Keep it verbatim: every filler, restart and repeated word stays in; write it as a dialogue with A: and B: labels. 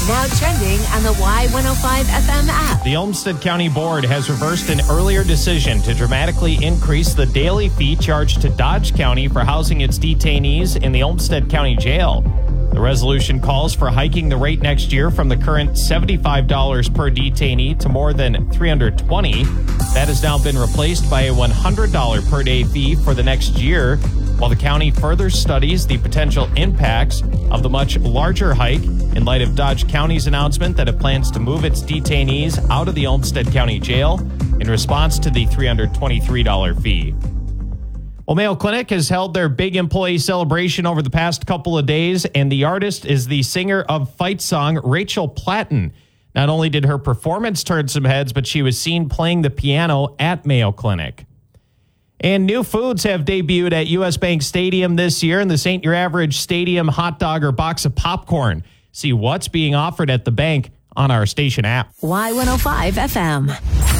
A: Now trending on the Y one oh five F M app.
B: The Olmsted County Board has reversed an earlier decision to dramatically increase the daily fee charged to Dodge County for housing its detainees in the Olmsted County Jail. The resolution calls for hiking the rate next year from the current seventy-five dollars per detainee to more than three hundred twenty dollars. That has now been replaced by a one hundred dollars per day fee for the next year, while the county further studies the potential impacts of the much larger hike in light of Dodge County's announcement that it plans to move its detainees out of the Olmsted County Jail in response to the three hundred twenty-three dollars fee. Well, Mayo Clinic has held their big employee celebration over the past couple of days, and the artist is the singer of Fight Song, Rachel Platten. Not only did her performance turn some heads, but she was seen playing the piano at Mayo Clinic. And new foods have debuted at U S Bank Stadium this year, and this ain't your average stadium hot dog or box of popcorn. See what's being offered at the bank on our station app.
A: Y one oh five F M.